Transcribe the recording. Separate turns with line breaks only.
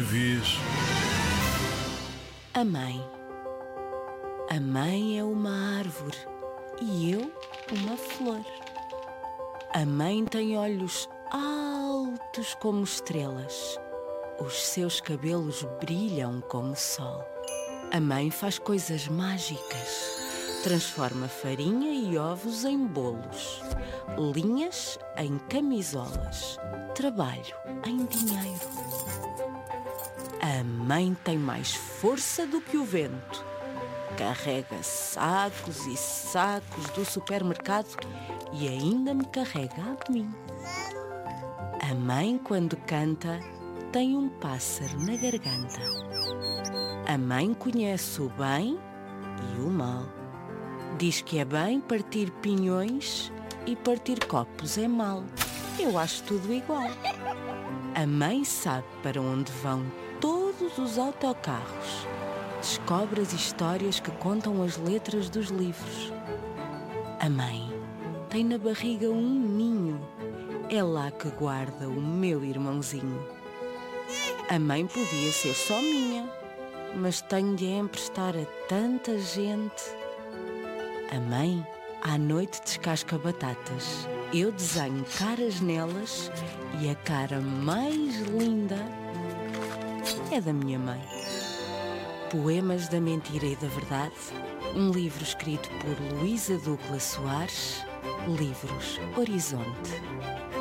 vês?
A mãe. A mãe é uma árvore e eu uma flor. A mãe tem olhos altos como estrelas. Os seus cabelos brilham como o sol. A mãe faz coisas mágicas. Transforma farinha e ovos em bolos, linhas em camisolas, trabalho em dinheiro. A mãe tem mais força do que o vento. Carrega sacos e sacos do supermercado e ainda me carrega a mim. A mãe, quando canta, tem um pássaro na garganta. A mãe conhece o bem e o mal. Diz que é bem partir pinhões e partir copos é mal. Eu acho tudo igual. A mãe sabe para onde vão todos os autocarros. Descobre as histórias que contam as letras dos livros. A mãe tem na barriga um ninho. É lá que guarda o meu irmãozinho. A mãe podia ser só minha, mas tenho de a emprestar a tanta gente. A mãe, à noite, descasca batatas. Eu desenho caras nelas e a cara mais linda é da minha mãe. Poemas da Mentira e da Verdade, um livro escrito por Luísa Douglas Soares, Livros Horizonte.